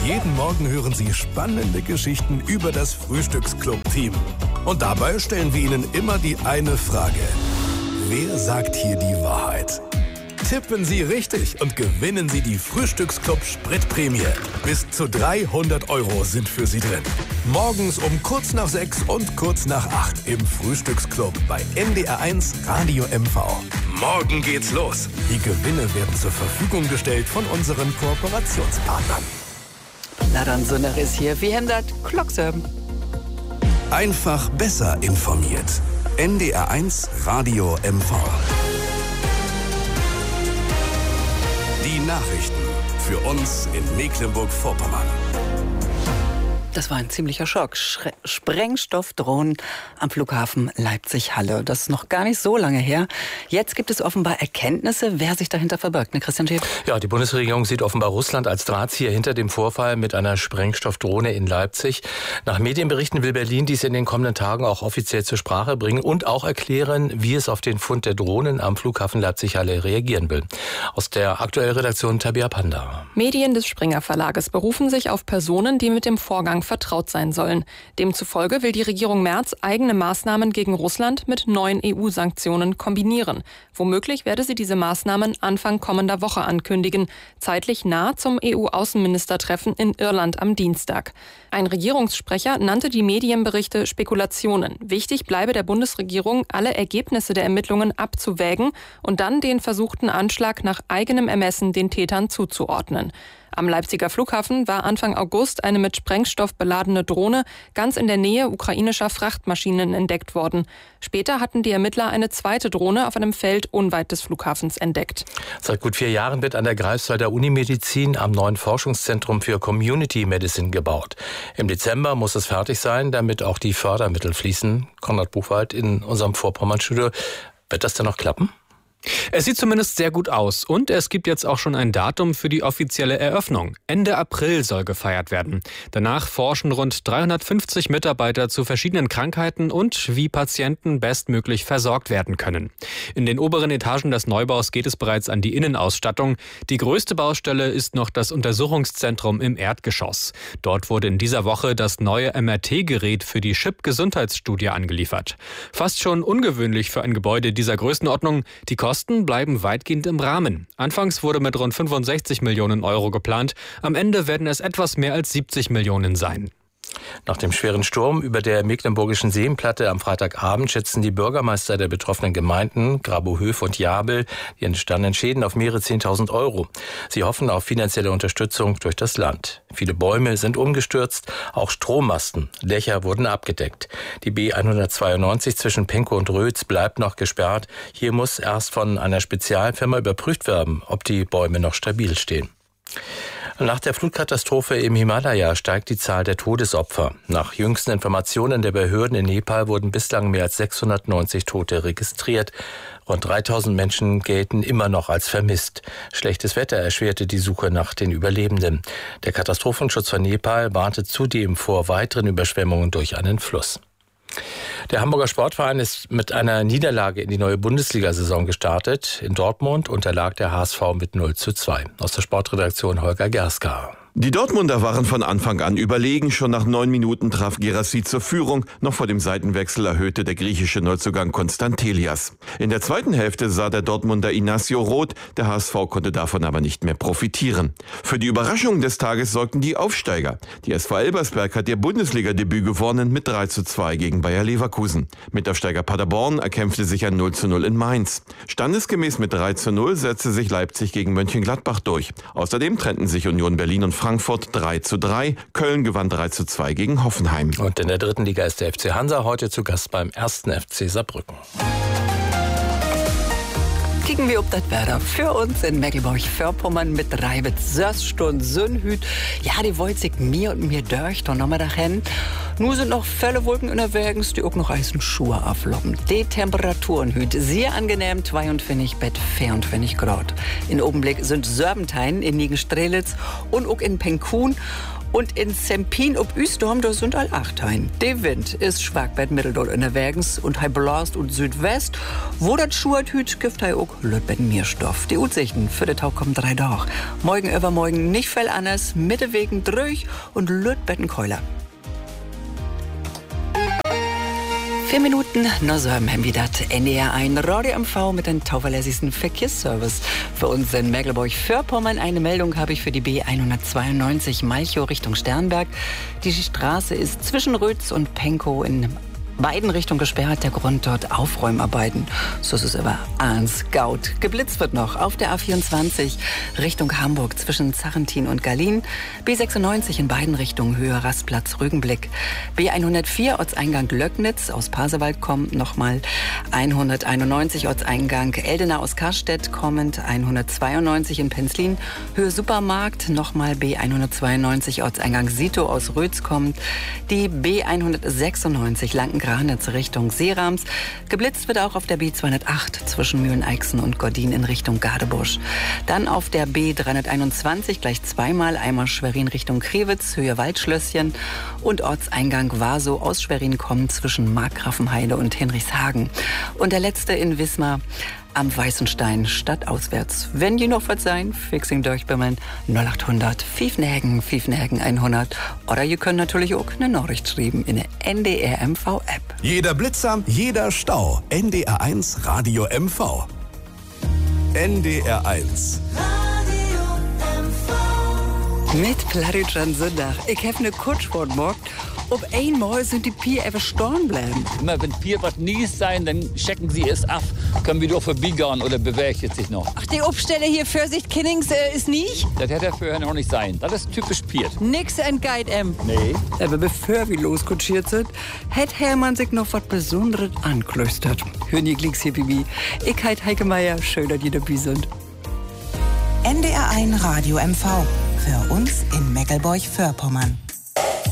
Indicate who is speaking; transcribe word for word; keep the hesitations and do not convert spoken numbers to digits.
Speaker 1: Jeden Morgen hören Sie spannende Geschichten über das Frühstücksclub-Team. Und dabei stellen wir Ihnen immer die eine Frage. Wer sagt hier die Wahrheit? Tippen Sie richtig und gewinnen Sie die Frühstücksclub-Spritprämie. Bis zu dreihundert Euro sind für Sie drin. Morgens um kurz nach sechs und kurz nach acht im Frühstücksclub bei N D R eins Radio M V. Morgen geht's los. Die Gewinne werden zur Verfügung gestellt von unseren Kooperationspartnern.
Speaker 2: Na dann, Sünner ist hier. Wie hindert Klockserben?
Speaker 1: Einfach besser informiert. N D R eins Radio M V. Die Nachrichten für uns in Mecklenburg-Vorpommern.
Speaker 2: Das war ein ziemlicher Schock. Schre- Sprengstoffdrohnen am Flughafen Leipzig-Halle. Das ist noch gar nicht so lange her. Jetzt gibt es offenbar Erkenntnisse, wer sich dahinter verbirgt. Ne, Christian Schäfer?
Speaker 3: Ja, die Bundesregierung sieht offenbar Russland als Drahtzieher hinter dem Vorfall mit einer Sprengstoffdrohne in Leipzig. Nach Medienberichten will Berlin dies in den kommenden Tagen auch offiziell zur Sprache bringen und auch erklären, wie es auf den Fund der Drohnen am Flughafen Leipzig-Halle reagieren will. Aus der aktuellen Redaktion Tabea Panda.
Speaker 4: Medien des Springer Verlages berufen sich auf Personen, die mit dem Vorgang vertraut sein sollen. Demzufolge will die Regierung Merz eigene Maßnahmen gegen Russland mit neuen E U-Sanktionen kombinieren. Womöglich werde sie diese Maßnahmen Anfang kommender Woche ankündigen, zeitlich nah zum E U-Außenministertreffen in Irland am Dienstag. Ein Regierungssprecher nannte die Medienberichte Spekulationen. Wichtig bleibe der Bundesregierung, alle Ergebnisse der Ermittlungen abzuwägen und dann den versuchten Anschlag nach eigenem Ermessen den Tätern zuzuordnen. Am Leipziger Flughafen war Anfang August eine mit Sprengstoff beladene Drohne ganz in der Nähe ukrainischer Frachtmaschinen entdeckt worden. Später hatten die Ermittler eine zweite Drohne auf einem Feld unweit des Flughafens entdeckt.
Speaker 3: Seit gut vier Jahren wird an der Greifswalder Unimedizin am neuen Forschungszentrum für Community Medicine gebaut. Im Dezember muss es fertig sein, damit auch die Fördermittel fließen. Konrad Buchwald in unserem Vorpommern-Studio. Wird das denn noch klappen?
Speaker 5: Es sieht zumindest sehr gut aus und es gibt jetzt auch schon ein Datum für die offizielle Eröffnung. Ende April soll gefeiert werden. Danach forschen rund dreihundertfünfzig Mitarbeiter zu verschiedenen Krankheiten und wie Patienten bestmöglich versorgt werden können. In den oberen Etagen des Neubaus geht es bereits an die Innenausstattung. Die größte Baustelle ist noch das Untersuchungszentrum im Erdgeschoss. Dort wurde in dieser Woche das neue M R T-Gerät für die Chip-Gesundheitsstudie angeliefert. Fast schon ungewöhnlich für ein Gebäude dieser Größenordnung. Die Kosten bleiben weitgehend im Rahmen. Anfangs wurde mit rund fünfundsechzig Millionen Euro geplant. Am Ende werden es etwas mehr als siebzig Millionen sein.
Speaker 3: Nach dem schweren Sturm über der mecklenburgischen Seenplatte am Freitagabend schätzen die Bürgermeister der betroffenen Gemeinden Grabohöf und Jabel die entstandenen Schäden auf mehrere zehntausend Euro. Sie hoffen auf finanzielle Unterstützung durch das Land. Viele Bäume sind umgestürzt, auch Strommasten, Dächer wurden abgedeckt. Die B hundertzweiundneunzig zwischen Penkow und Rötz bleibt noch gesperrt. Hier muss erst von einer Spezialfirma überprüft werden, ob die Bäume noch stabil stehen. Nach der Flutkatastrophe im Himalaya steigt die Zahl der Todesopfer. Nach jüngsten Informationen der Behörden in Nepal wurden bislang mehr als sechshundertneunzig Tote registriert. Rund dreitausend Menschen gelten immer noch als vermisst. Schlechtes Wetter erschwerte die Suche nach den Überlebenden. Der Katastrophenschutz von Nepal warnte zudem vor weiteren Überschwemmungen durch einen Fluss. Der Hamburger Sportverein ist mit einer Niederlage in die neue Bundesliga-Saison gestartet. In Dortmund unterlag der H S V mit null zu zwei. Aus der Sportredaktion Holger Gerska.
Speaker 6: Die Dortmunder waren von Anfang an überlegen. Schon nach neun Minuten traf Guirassy zur Führung. Noch vor dem Seitenwechsel erhöhte der griechische Neuzugang Konstantelias. In der zweiten Hälfte sah der Dortmunder Inacio rot. Der H S V konnte davon aber nicht mehr profitieren. Für die Überraschung des Tages sorgten die Aufsteiger. Die S V Elversberg hat ihr Bundesliga-Debüt gewonnen mit drei zu zwei gegen Bayer Leverkusen. Mitaufsteiger Paderborn erkämpfte sich ein null zu null in Mainz. Standesgemäß mit drei zu null setzte sich Leipzig gegen Mönchengladbach durch. Außerdem trennten sich Union Berlin und Frankfurt drei zu drei. Köln gewann drei zu zwei gegen Hoffenheim.
Speaker 3: Und in der dritten Liga ist der F C Hansa heute zu Gast beim ersten F C Saarbrücken.
Speaker 2: Kicken wir ob das Wetter für uns in Mecklenburg-Vorpommern mit drei bis sechs Stunden Sonnenhüt. Ja, die wollt sich mir und mir durch, dann nochmal dahin. Nun sind noch viele Wolken unterwegs, die auch noch heißen Schuhe aufloppen. Die Temperaturen hüt sehr angenehm, zweiundfünfzig bis vierundfünfzig Grad. In Augenblick sind Serbentein in Nigen-Strelitz und auch in Penkun. Und in Sempin ob Üstorm, da sind all acht ein. Der Wind ist schwach bei Mitteldorf in der Wägens und hei blast und Südwest. Wo das schuert hüt, gibt hei auch Lütbetten Mierstoff. Die Utsichten für den Tag kommen drei Tag. Morgen übermorgen nicht viel anders, Mitte wegen drüch und Lütbetten Keuler. Vier Minuten, noch so haben wir das N D R eins Radio M V mit dem tauverlässigsten Verkehrsservice. Für uns in Mecklenburg-Vorpommern eine Meldung habe ich für die B hundertzweiundneunzig Malchow Richtung Sternberg. Die Straße ist zwischen Rötz und Penkow in beiden Richtungen gesperrt. Der Grund dort Aufräumarbeiten. So ist es aber ans Gaut. Geblitzt wird noch auf der A vierundzwanzig Richtung Hamburg zwischen Zarentin und Gallien. B sechsundneunzig in beiden Richtungen Höhe Rastplatz Rügenblick. B hundertvier Ortseingang Löcknitz aus Pasewalk kommt nochmal. hunderteinundneunzig Ortseingang Eldena aus Karstedt kommend. hundertzweiundneunzig in Penzlin Höhe Supermarkt. Nochmal B hundertzweiundneunzig Ortseingang Sito aus Rötz kommt. Die B hundertsechsundneunzig Lanken Granitz Richtung Seerams. Geblitzt wird auch auf der B zweihundertacht zwischen Mühleneixen und Gordin in Richtung Gadebusch. Dann auf der B dreihunderteinundzwanzig gleich zweimal, einmal Schwerin Richtung Krewitz, Höhe Waldschlösschen und Ortseingang Waso aus Schwerin kommen zwischen Markgrafenheide und Hinrichshagen. Und der letzte in Wismar am Weißenstein stadtauswärts. Wenn je noch was sein, fixing durchbimmeln null achthundert Pfiffenhagen, Pfiffenhagen hundert. Oder ihr könnt natürlich auch eine Nachricht schreiben in der N D R M V App.
Speaker 1: Jeder Blitzer, jeder Stau. N D R eins Radio M V. N D R eins.
Speaker 2: Mit Plaritschan Sonntag. Ich habe eine Kurzsport morgen. Ob einmal sind die Pier einfach stehen bleiben.
Speaker 7: Immer wenn Pier was nies sein, dann checken sie es ab. Können wir doch vorbeigehen oder bewegt es sich noch?
Speaker 8: Ach, die Obstelle hier Vorsicht Kinnings äh, ist nicht?
Speaker 7: Das hätte er vorher noch nicht sein. Das ist typisch Pier.
Speaker 8: Nix entgeht em.
Speaker 7: Nee.
Speaker 2: Aber bevor wir loskutschiert sind, hätte Hermann sich noch was Besonderes anklöstert. Hören ihr Klicks hier, Bibi. Ich heit Heike Meier. Schön, dass ihr dabei sind.
Speaker 9: N D R eins Radio M V. Für uns in Mecklenburg-Vorpommern.